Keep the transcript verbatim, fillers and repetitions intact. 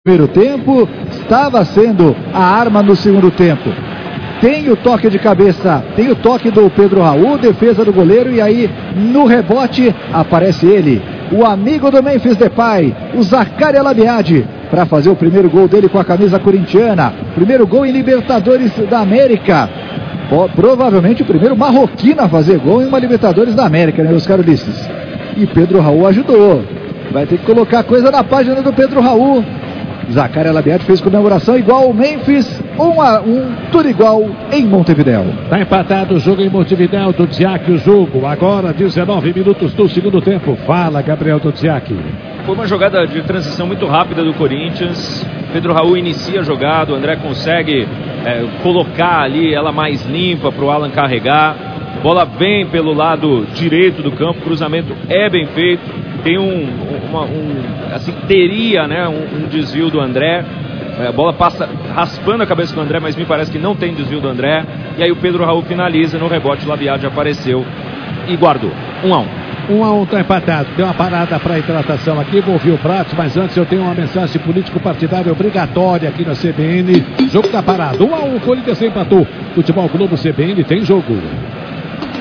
Primeiro tempo, estava sendo a arma no segundo tempo. Tem o toque de cabeça, tem o toque do Pedro Raul, defesa do goleiro, e aí no rebote aparece ele, o amigo do Memphis Depay, o Zaccaria Labiad, para fazer o primeiro gol dele com a camisa corintiana. Primeiro gol em Libertadores da América. Provavelmente o primeiro marroquino a fazer gol em uma Libertadores da América, né, meus caros Ulisses? E Pedro Raul ajudou. Vai ter que colocar coisa na página do Pedro Raul. Zaccaria Labiad fez comemoração igual o Memphis, um a um, tudo igual em Montevidéu. Está empatado o jogo em Montevidéu, Dudziak o jogo. Agora dezenove minutos do segundo tempo. Fala, Gabriel Dudziak. Foi uma jogada de transição muito rápida do Corinthians. Pedro Raul inicia a jogada, o André consegue é, colocar ali ela mais limpa para o Alan carregar. Bola vem pelo lado direito do campo, cruzamento é bem feito. Tem um, uma, um assim, teria, né, um, um desvio do André. A bola passa raspando a cabeça do André, mas me parece que não tem desvio do André. E aí o Pedro Raul finaliza, no rebote o Labiad apareceu e guardou. Um a um. Um a um está empatado. Tem uma parada para hidratação aqui, vou ouvir o Prates, mas antes eu tenho uma mensagem político-partidária obrigatória aqui na C B N. O jogo está parado. Um a um, o Corinthians empatou. Futebol Clube C B N tem jogo.